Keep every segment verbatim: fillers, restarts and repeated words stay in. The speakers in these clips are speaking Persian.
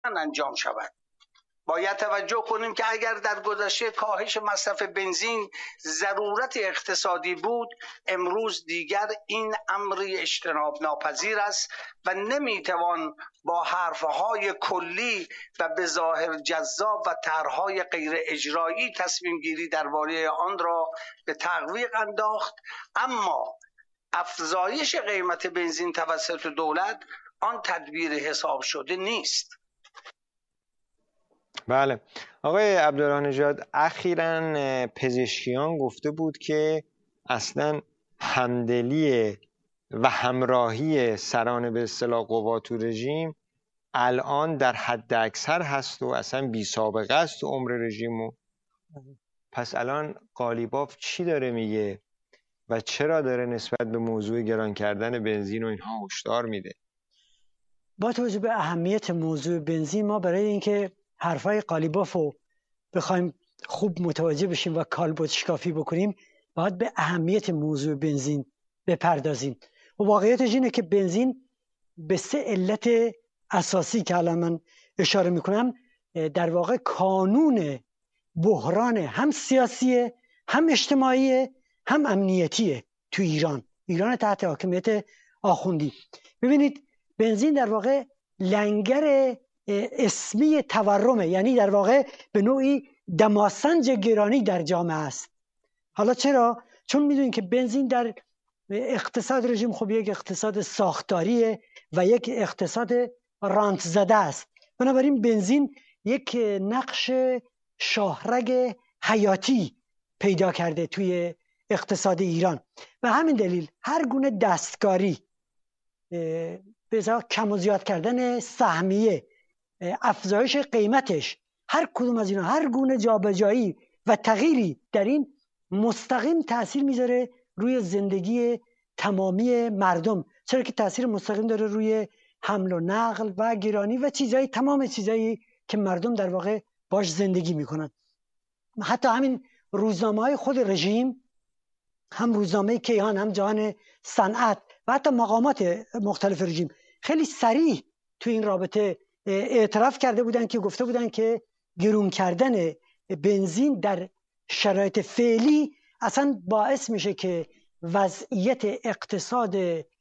انجام شود. باید توجه کنیم که اگر در گذشته کاهش مصرف بنزین ضرورت اقتصادی بود، امروز دیگر این امری اجتناب ناپذیر است و نمیتوان با حرفهای کلی و به ظاهر جذاب و طرحهای غیر اجرایی تصمیم گیری درباره آن را به تعویق انداخت. اما افزایش قیمت بنزین توسط دولت آن تدبیر حساب شده نیست. بله آقای عبدالله نژاد، اخیراً پزشکیان گفته بود که اصلاً همدلی و همراهی سران به اصطلاح قوا تو رژیم الان در حد اکثر هست و اصلا بی سابقه است تو عمر رژیمو. پس الان قالیباف چی داره میگه و چرا داره نسبت به موضوع گران کردن بنزین و اینها هشدار میده؟ با توجه به اهمیت موضوع بنزین، ما برای اینکه حرفای قالیباف رو بخوایم خوب متوجه بشیم و کالبد شکافی بکنیم، باید به اهمیت موضوع بنزین بپردازیم. و واقعیتش اینه که بنزین به سه علت اساسی که الان من اشاره میکنم در واقع کانون بحران هم سیاسیه، هم اجتماعیه، هم امنیتیه تو ایران ایران تحت حاکمیت آخوندی. ببینید بنزین در واقع لنگر اسمی تورمه، یعنی در واقع به نوعی دماسنج گرانی در جامعه است. حالا چرا؟ چون میدونید که بنزین در اقتصاد رژیم خب یک اقتصاد ساختاریه و یک اقتصاد رانت زده است. بنابراین بنزین یک نقش شاهرگ حیاتی پیدا کرده توی اقتصاد ایران و همین دلیل هر گونه دستکاری، به کم و زیاد کردن سهمیه، افزایش قیمتش، هر کدوم از اینا، هر گونه جابجایی و تغییری در این مستقیم تأثیر میذاره روی زندگی تمامی مردم، چرا که تأثیر مستقیم داره روی حمل و نقل و گرانی و چیزایی، تمام چیزایی که مردم در واقع باش زندگی میکنن. حتی همین روزنامه‌های خود رژیم، هم روزنامه کیهان، هم جهان صنعت و حتی مقامات مختلف رژیم خیلی صریح تو این رابطه اعتراف کرده بودن که گفته بودن که گرون کردن بنزین در شرایط فعلی اصلا باعث میشه که وضعیت اقتصاد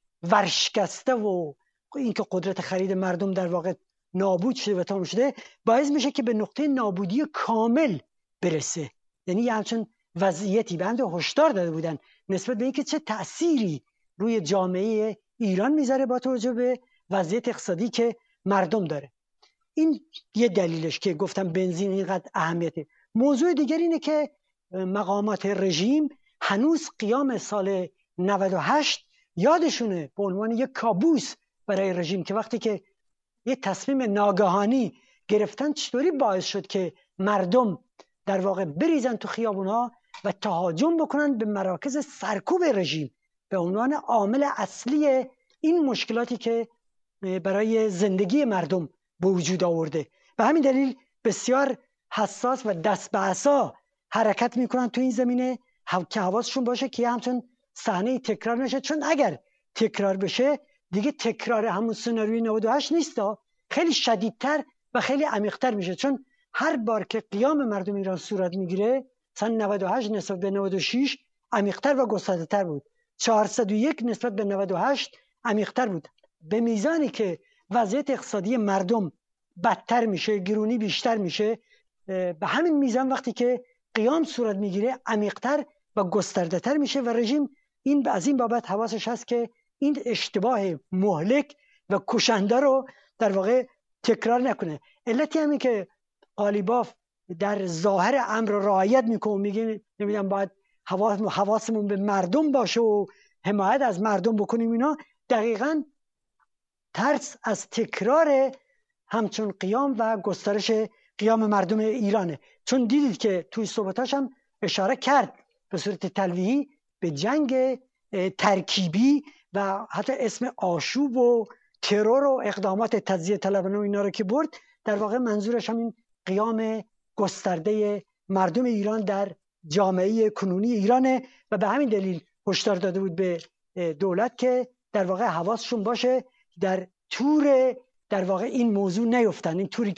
ورشکسته و اینکه قدرت خرید مردم در واقع نابود شده و تمام شده، باعث میشه که به نقطه نابودی کامل برسه. یعنی همچون وضعیتی بنده هشدار داده بودن نسبت به اینکه چه تأثیری روی جامعه ایران میذاره با توجه به وضعیت اقتصادی که مردم داره. این یه دلیلش که گفتم بنزین اینقدر اهمیته. موضوع دیگر اینه که مقامات رژیم هنوز قیام سال نود و هشت یادشونه به عنوان یک کابوس برای رژیم که وقتی که یه تصمیم ناگهانی گرفتن چطوری باعث شد که مردم در واقع بریزن تو خیابونها و تهاجم بکنن به مراکز سرکوب رژیم به عنوان عامل اصلی این مشکلاتی که برای زندگی مردم به وجود آورده. به همین دلیل بسیار حساس و دست به عصا حرکت میکنن تو این زمینه که حواسشون باشه که همچون صحنه تکرار نشه، چون اگر تکرار بشه دیگه تکرار همون سناریوی نود و هشت نیست، خیلی شدیدتر و خیلی عمیق‌تر میشه. چون هر بار که قیام مردم ایران صورت میگیره، سن نود و هشت نسبت به نود و شش عمیق‌تر و گسترده‌تر بود، چهارصد و یک نسبت به نود و هشت عمیق‌تر بود. به میزانی که وضعیت اقتصادی مردم بدتر میشه، گرونی بیشتر میشه، به همین میزان وقتی که قیام صورت میگیره عمیق‌تر و گسترده‌تر میشه و رژیم این از این بابت حواسش هست که این اشتباه مهلک و کشنده رو در واقع تکرار نکنه. علتی همین که قالیباف در ظاهر امر رعایت میکنه، میگه نمیدونم باید حواسمون به مردم باشه و حمایت از مردم بکنیم، اینا دقیقاً ترس از تکرار همچون قیام و گسترش قیام مردم ایرانه. چون دیدید که توی صحبتاش هم اشاره کرد به صورت تلویحی به جنگ ترکیبی و حتی اسم آشوب و ترور و اقدامات تجزیه طلبانه و اینا رو که برد، در واقع منظورش همین قیام گسترده مردم ایران در جامعه کنونی ایرانه و به همین دلیل هشدار داده بود به دولت که در واقع حواسشون باشه در تور در واقع این موضوع نیفتن، این توری